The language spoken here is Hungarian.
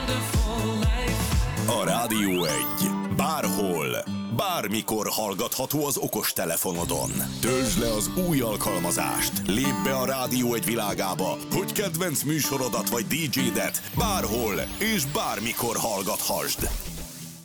A Rádió Egy. Bárhol, bármikor hallgatható az okostelefonodon. Töltsd le az új alkalmazást, lépj be a Rádió Egy világába, hogy kedvenc műsorodat vagy DJ-det bárhol és bármikor hallgathasd.